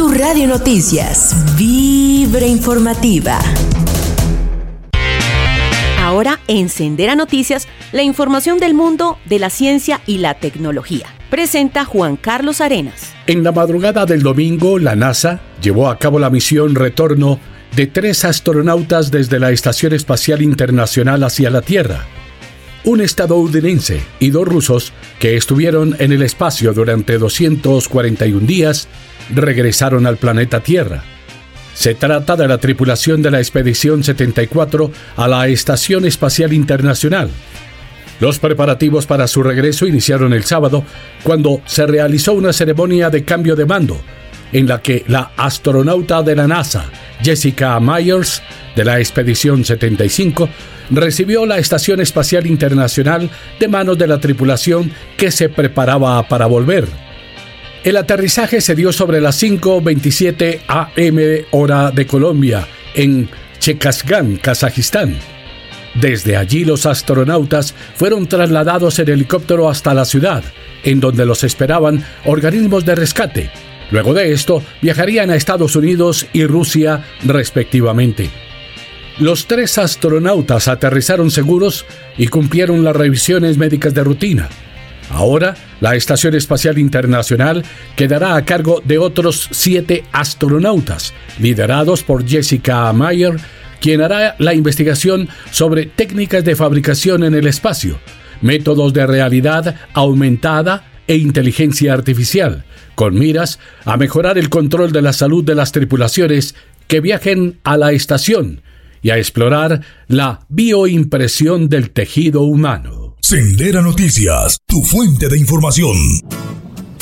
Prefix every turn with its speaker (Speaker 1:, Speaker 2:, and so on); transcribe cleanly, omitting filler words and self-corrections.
Speaker 1: Tu Radio Noticias, Vibra Informativa.
Speaker 2: Ahora en Sendera Noticias, la información del mundo de la ciencia y la tecnología. Presenta Juan Carlos Arenas.
Speaker 3: En la madrugada del domingo, la NASA llevó a cabo la misión retorno de 3 astronautas desde la Estación Espacial Internacional hacia la Tierra. Un estadounidense y 2 rusos que estuvieron en el espacio durante 241 días regresaron al planeta Tierra. Se trata de la tripulación de la Expedición 74 a la Estación Espacial Internacional. Los preparativos para su regreso iniciaron el sábado, cuando se realizó una ceremonia de cambio de mando, en la que la astronauta de la NASA, Jessica Myers, de la Expedición 75, recibió la Estación Espacial Internacional de manos de la tripulación que se preparaba para volver. El aterrizaje se dio sobre las 5:27 a.m. hora de Colombia, en Chekasgan, Kazajistán. Desde allí los astronautas fueron trasladados en helicóptero hasta la ciudad, en donde los esperaban organismos de rescate. Luego de esto, viajarían a Estados Unidos y Rusia, respectivamente. Los 3 astronautas aterrizaron seguros y cumplieron las revisiones médicas de rutina. Ahora, la Estación Espacial Internacional quedará a cargo de otros 7 astronautas, liderados por Jessica Meyer, quien hará la investigación sobre técnicas de fabricación en el espacio, métodos de realidad aumentada e inteligencia artificial, con miras a mejorar el control de la salud de las tripulaciones que viajen a la estación y a explorar la bioimpresión del tejido humano.
Speaker 4: Sendera Noticias, tu fuente de información.